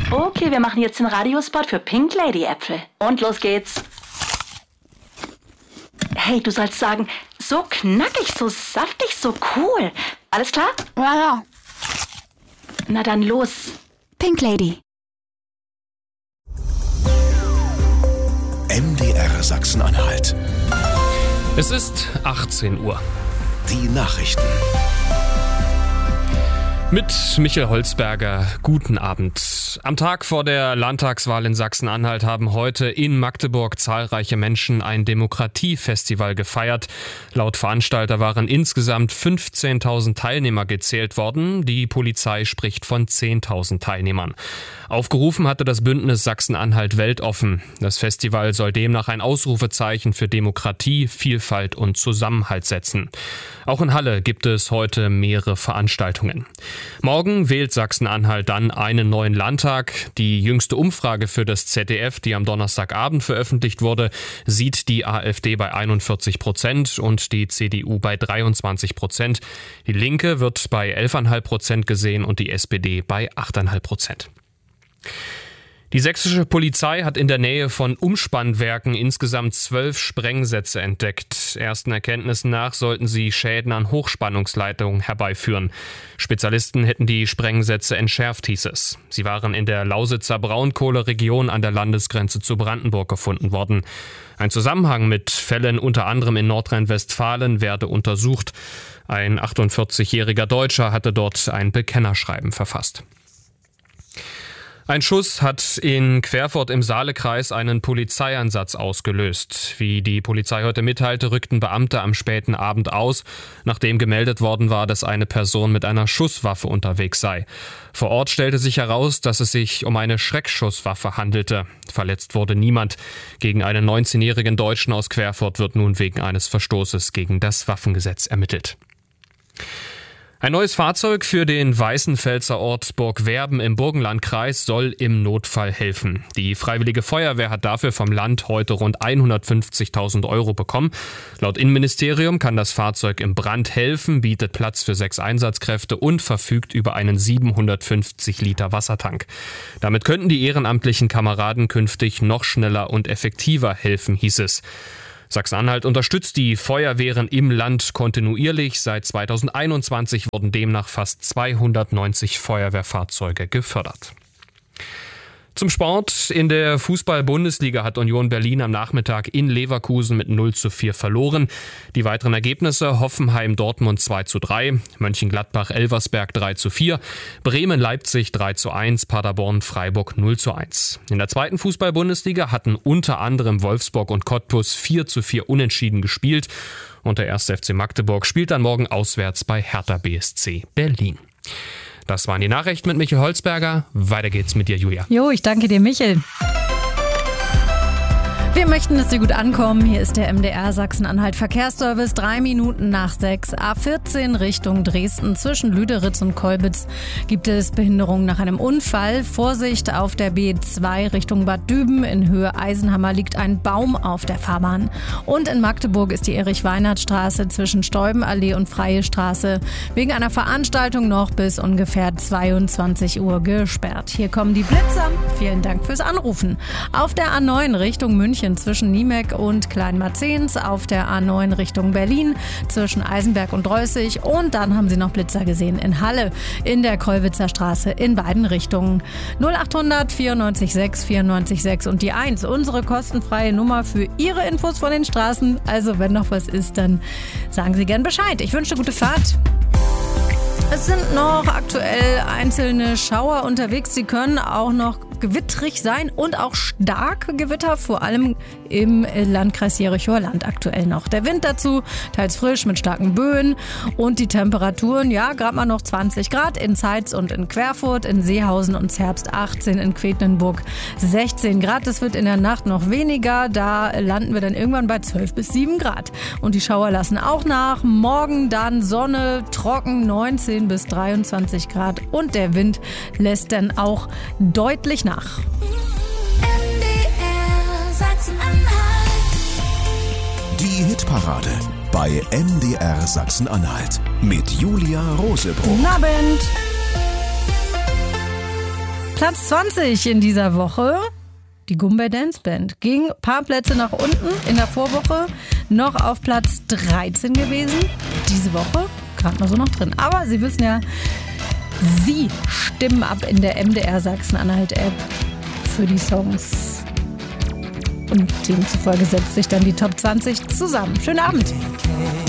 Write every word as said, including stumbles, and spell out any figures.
Okay, wir machen jetzt den Radiospot für Pink Lady Äpfel. Und los geht's. Hey, du sollst sagen, so knackig, so saftig, so cool. Alles klar? Ja, ja. Na dann los. Pink Lady. M D R Sachsen-Anhalt. Es ist achtzehn Uhr. Die Nachrichten. Mit Michael Holzberger, guten Abend. Am Tag vor der Landtagswahl in Sachsen-Anhalt haben heute in Magdeburg zahlreiche Menschen ein Demokratiefestival gefeiert. Laut Veranstalter waren insgesamt fünfzehntausend Teilnehmer gezählt worden. Die Polizei spricht von zehntausend Teilnehmern. Aufgerufen hatte das Bündnis Sachsen-Anhalt weltoffen. Das Festival soll demnach ein Ausrufezeichen für Demokratie, Vielfalt und Zusammenhalt setzen. Auch in Halle gibt es heute mehrere Veranstaltungen. Morgen wählt Sachsen-Anhalt dann einen neuen Landtag. Die jüngste Umfrage für das Z D F, die am Donnerstagabend veröffentlicht wurde, sieht die AfD bei einundvierzig Prozent und die C D U bei dreiundzwanzig Prozent. Die Linke wird bei elf Komma fünf Prozent gesehen und die S P D bei acht Komma fünf Prozent. Die sächsische Polizei hat in der Nähe von Umspannwerken insgesamt zwölf Sprengsätze entdeckt. Ersten Erkenntnissen nach sollten sie Schäden an Hochspannungsleitungen herbeiführen. Spezialisten hätten die Sprengsätze entschärft, hieß es. Sie waren in der Lausitzer Braunkohleregion an der Landesgrenze zu Brandenburg gefunden worden. Ein Zusammenhang mit Fällen unter anderem in Nordrhein-Westfalen werde untersucht. Ein achtundvierzigjähriger Deutscher hatte dort ein Bekennerschreiben verfasst. Ein Schuss hat in Querfurt im Saalekreis einen Polizeieinsatz ausgelöst. Wie die Polizei heute mitteilte, rückten Beamte am späten Abend aus, nachdem gemeldet worden war, dass eine Person mit einer Schusswaffe unterwegs sei. Vor Ort stellte sich heraus, dass es sich um eine Schreckschusswaffe handelte. Verletzt wurde niemand. Gegen einen neunzehnjährigen Deutschen aus Querfurt wird nun wegen eines Verstoßes gegen das Waffengesetz ermittelt. Ein neues Fahrzeug für den Weißenfelser Ort Burgwerben im Burgenlandkreis soll im Notfall helfen. Die Freiwillige Feuerwehr hat dafür vom Land heute rund hundertfünfzigtausend Euro bekommen. Laut Innenministerium kann das Fahrzeug im Brand helfen, bietet Platz für sechs Einsatzkräfte und verfügt über einen siebenhundertfünfzig Liter Wassertank. Damit könnten die ehrenamtlichen Kameraden künftig noch schneller und effektiver helfen, hieß es. Sachsen-Anhalt unterstützt die Feuerwehren im Land kontinuierlich. Seit zweitausendeinundzwanzig wurden demnach fast zweihundertneunzig Feuerwehrfahrzeuge gefördert. Zum Sport. In der Fußball-Bundesliga hat Union Berlin am Nachmittag in Leverkusen mit null zu vier verloren. Die weiteren Ergebnisse: Hoffenheim-Dortmund zwei zu drei, Mönchengladbach-Elversberg drei zu vier, Bremen-Leipzig drei zu eins, Paderborn-Freiburg null zu eins. In der zweiten Fußball-Bundesliga hatten unter anderem Wolfsburg und Cottbus vier zu vier unentschieden gespielt. Und der erste F C Magdeburg spielt dann morgen auswärts bei Hertha B S C Berlin. Das waren die Nachrichten mit Michael Holzberger. Weiter geht's mit dir, Julia. Jo, ich danke dir, Michael. Wir möchten, dass Sie gut ankommen. Hier ist der M D R Sachsen-Anhalt Verkehrsservice. Drei Minuten nach sechs. A vierzehn Richtung Dresden. Zwischen Lüderitz und Kolbitz gibt es Behinderungen nach einem Unfall. Vorsicht auf der B zwei Richtung Bad Düben. In Höhe Eisenhammer liegt ein Baum auf der Fahrbahn. Und in Magdeburg ist die Erich-Weinert-Straße zwischen Steubenallee und Freie Straße wegen einer Veranstaltung noch bis ungefähr zweiundzwanzig Uhr gesperrt. Hier kommen die Blitzer. Vielen Dank fürs Anrufen. Auf der A neun Richtung München zwischen Niemeck und Kleinmarzens, auf der A neun Richtung Berlin zwischen Eisenberg und Dreußig und dann haben Sie noch Blitzer gesehen in Halle in der Kollwitzer Straße in beiden Richtungen. null achthundert vierundneunzig sechs vierundneunzig sechs und die eins, unsere kostenfreie Nummer für Ihre Infos von den Straßen. Also wenn noch was ist, dann sagen Sie gern Bescheid. Ich wünsche gute Fahrt. Es sind noch aktuell einzelne Schauer unterwegs. Sie können auch noch gewittrig sein und auch starke Gewitter, vor allem im Landkreis Jerichower Land aktuell noch. Der Wind dazu, teils frisch mit starken Böen und die Temperaturen, ja, gerade mal noch zwanzig Grad in Zeitz und in Querfurt, in Seehausen und Zerbst achtzehn, in Quedlinburg sechzehn Grad. Das wird in der Nacht noch weniger, da landen wir dann irgendwann bei zwölf bis sieben Grad. Und die Schauer lassen auch nach. Morgen dann Sonne, trocken neunzehn bis dreiundzwanzig Grad und der Wind lässt dann auch deutlich nach. Nach. M D R Sachsen-Anhalt. Die Hitparade bei M D R Sachsen-Anhalt mit Julia Rosebrock. Guten Abend. Platz zwanzig in dieser Woche. Die Gumbay Dance Band ging ein paar Plätze nach unten in der Vorwoche, noch auf Platz dreizehn gewesen. Diese Woche gerade mal so noch drin. Aber Sie wissen ja, Sie stimmen ab in der M D R Sachsen-Anhalt-App für die Songs. Und demzufolge setzt sich dann die Top zwanzig zusammen. Schönen Abend.